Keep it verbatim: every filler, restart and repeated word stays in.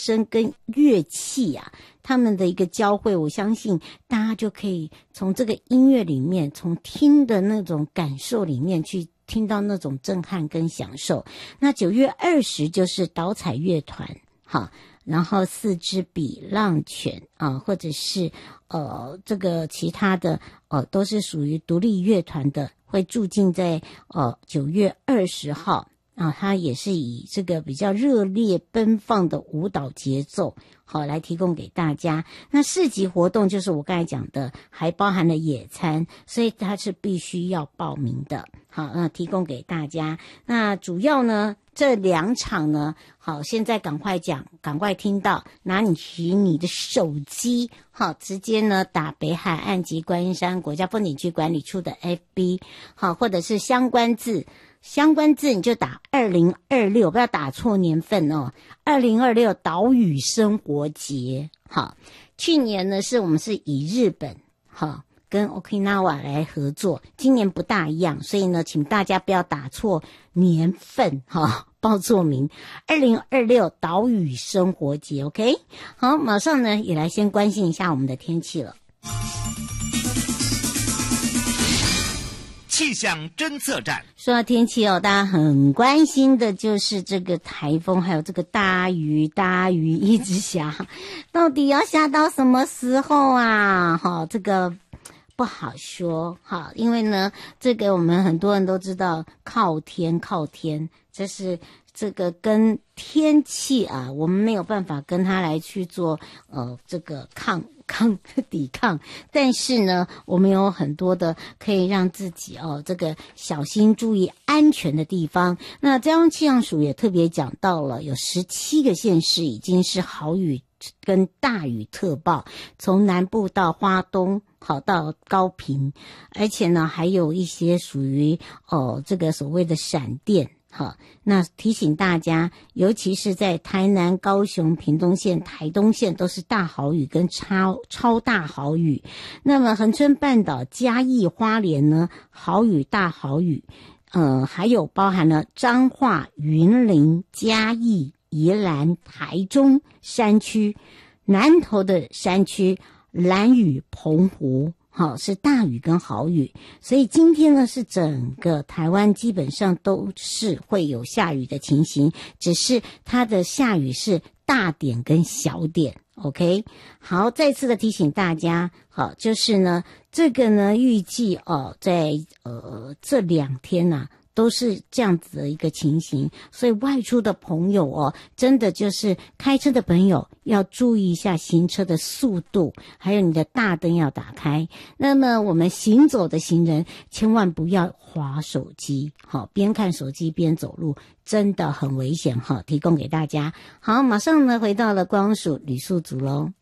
声跟乐器啊，他们的一个交汇，我相信大家就可以从这个音乐里面，从听的那种感受里面去听到那种震撼跟享受。那九月二十就是岛彩乐团，好，然后四支比浪犬啊，或者是呃这个其他的呃都是属于独立乐团的，会驻进在呃九月二十号。啊，它也是以这个比较热烈奔放的舞蹈节奏，好来提供给大家。那市集活动就是我刚才讲的，还包含了野餐，所以它是必须要报名的。好，那提供给大家。那主要呢，这两场呢，好，现在赶快讲，赶快听到，拿你起你的手机，好，直接呢打北海岸及观音山国家风景区管理处的 F B， 好，或者是相关字。相关字你就打二零二六，不要打错年份哦。二零二六岛屿生活节，好，去年呢是我们是以日本好跟 Okinawa 来合作，今年不大一样，所以呢，请大家不要打错年份哈，报错名。二零二六岛屿生活节 ，OK， 好，马上呢也来先关心一下我们的天气了。 气象侦测站。 说到天气哦，大家很关心的就是这个台风，还有这个大雨，大雨一直下，到底要下到什么时候啊？哈，这个不好说哈，因为呢，这个我们很多人都知道，靠天靠天，这是这个跟天气啊，我们没有办法跟它来去做呃这个抗。抗抵抗，但是呢，我们有很多的可以让自己哦，这个小心注意安全的地方。那中央气象署也特别讲到了，有十七个县市已经是豪雨跟大雨特报，从南部到花东，好到高屏，而且呢，还有一些属于哦这个所谓的闪电。好，那提醒大家，尤其是在台南、高雄、屏东县、台东县都是大豪雨跟超超大豪雨。那么恒春半岛、嘉义、花莲呢，豪雨、大豪雨，呃，还有包含了彰化、云林、嘉义、宜兰、台中山区、南投的山区、兰屿、澎湖。好，是大雨跟豪雨，所以今天呢是整个台湾基本上都是会有下雨的情形，只是它的下雨是大点跟小点 ，OK？ 好，再次的提醒大家，好，就是呢这个呢预计哦在呃这两天呐、啊。都是这样子的一个情形，所以外出的朋友哦，真的就是开车的朋友要注意一下行车的速度，还有你的大灯要打开。那么我们行走的行人千万不要滑手机，好，边看手机边走路，真的很危险哈，提供给大家。好，马上呢回到了光署旅宿组喽。